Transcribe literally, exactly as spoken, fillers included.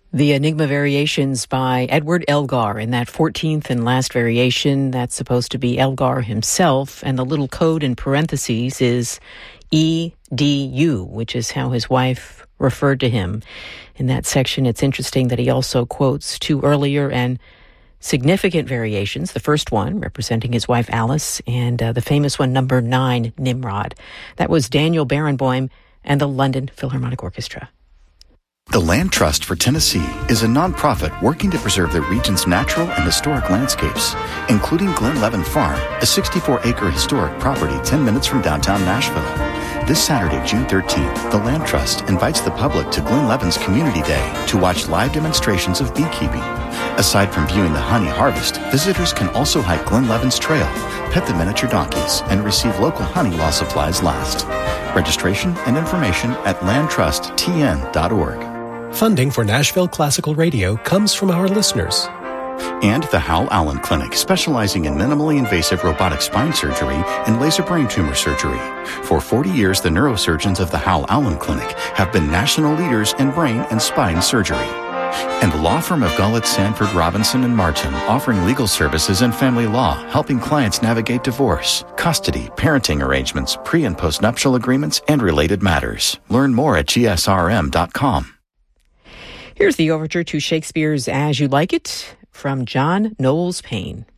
The Enigma Variations by Edward Elgar. In that fourteenth and last variation, that's supposed to be Elgar himself, and the little code in parentheses is E D U, which is how his wife referred to him. In that section, it's interesting that he also quotes two earlier and significant variations. The first one representing his wife Alice, and uh, the famous one, number nine, Nimrod. That was Daniel Barenboim and the London Philharmonic Orchestra. The Land Trust for Tennessee is a nonprofit working to preserve the region's natural and historic landscapes, including Glen Levin Farm, a sixty-four acre historic property ten minutes from downtown Nashville. This Saturday, June thirteenth, the Land Trust invites the public to Glen Levin's Community Day to watch live demonstrations of beekeeping. Aside from viewing the honey harvest, visitors can also hike Glen Levin's trail, pet the miniature donkeys, and receive local honey while supplies last. Registration and information at land trust t n dot org. Funding for Nashville Classical Radio comes from our listeners. And the Hal Allen Clinic, specializing in minimally invasive robotic spine surgery and laser brain tumor surgery. For forty years, the neurosurgeons of the Hal Allen Clinic have been national leaders in brain and spine surgery. And the law firm of Gullett, Sanford, Robinson, and Martin, offering legal services and family law, helping clients navigate divorce, custody, parenting arrangements, pre- and postnuptial agreements, and related matters. Learn more at g s r m dot com. Here's the overture to Shakespeare's As You Like It from John Knowles Paine.